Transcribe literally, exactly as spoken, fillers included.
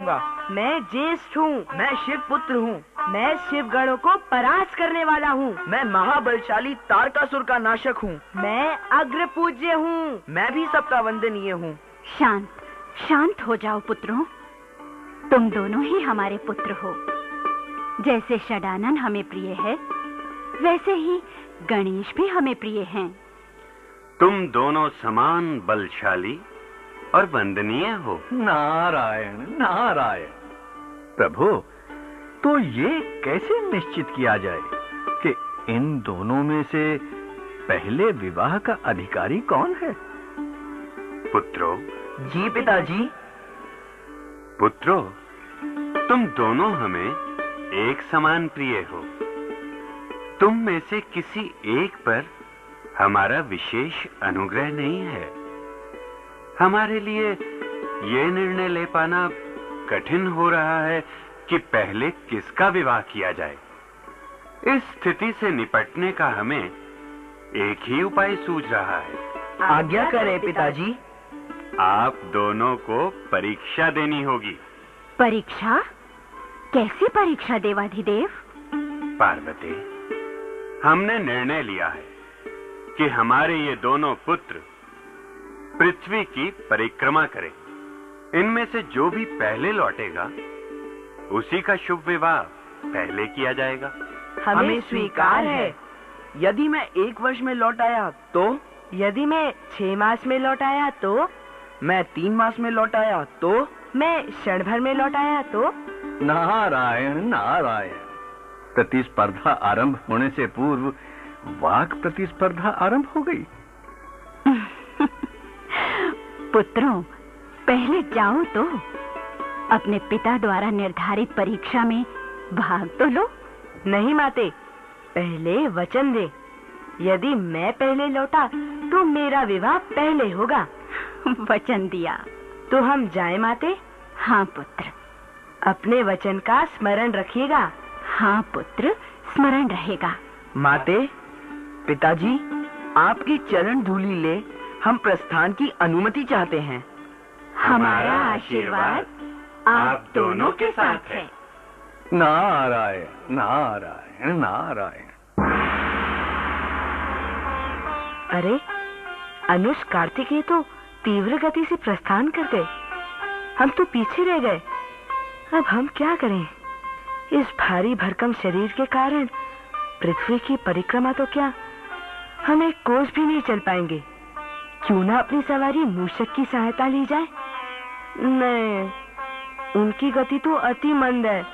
करूंगा। मैं ज्येष्ठ हूँ। मैं शिव पुत्र हूँ। मैं शिव गणों को परास्त करने वाला हूँ। मैं महाबलशाली तारकासुर का नाशक हूँ। मैं अग्र पूज्य हूँ। मैं भी सबका वंदनीय हूँ। शांत शांत हो जाओ पुत्रों, तुम दोनों ही हमारे पुत्र हो। जैसे षडानन हमें प्रिय है, वैसे ही गणेश भी हमें प्रिय हैं। तुम दोनों समान बलशाली और वंदनीय हो। नारायण नारायण। प्रभु, तो ये कैसे निश्चित किया जाए कि इन दोनों में से पहले विवाह का अधिकारी कौन है? पुत्रों। जी पिताजी। पुत्रों, तुम दोनों हमें एक समान प्रिय हो। तुम में से किसी एक पर हमारा विशेष अनुग्रह नहीं है। हमारे लिए ये निर्णय ले पाना कठिन हो रहा है कि पहले किसका विवाह किया जाए। इस स्थिति से निपटने का हमें एक ही उपाय सूझ रहा है। आज्ञा करें पिताजी। आप दोनों को परीक्षा देनी होगी। परीक्षा? कैसी परीक्षा देवाधिदेव? पार्वती, हमने निर्णय लिया है कि हमारे ये दोनों पुत्र पृथ्वी की परिक्रमा करें। इनमें से जो भी पहले लौटेगा उसी का शुभ विवाह पहले किया जाएगा। हमें स्वीकार है। यदि मैं एक वर्ष में लौट आया तो? यदि मैं छह मास में लौट आया तो? मैं तीन मास में लौट आया तो? मैं क्षण भर में लौट आया तो? नारायण नारायण। प्रतिस्पर्धा आरंभ होने से पूर्व वाक प्रतिस्पर्धा आरंभ हो गई। पुत्रों, पहले जाओ तो अपने पिता द्वारा निर्धारित परीक्षा में भाग तो लो। नहीं माते, पहले वचन दे। यदि मैं पहले लौटा तो मेरा विवाह पहले होगा। वचन दिया तो हम जाए माते? हाँ पुत्र। अपने वचन का स्मरण रखिएगा। हाँ पुत्र, स्मरण रहेगा। माते, पिताजी, आपकी चरण धूलि ले हम प्रस्थान की अनुमति चाहते हैं। हमारा आशीर्वाद आप दोनों के साथ है। नारायण नारायण नारायण। अरे, अनुज कार्तिकेय तो तीव्र गति से प्रस्थान कर गए। हम तो पीछे रह गए। अब हम क्या करें? इस भारी भरकम शरीर के कारण पृथ्वी की परिक्रमा तो क्या, हम एक कोस भी नहीं चल पाएंगे। क्यों ना अपनी सवारी मूषक की सहायता ली जाए? नहीं, उनकी गति तो अति मंद है।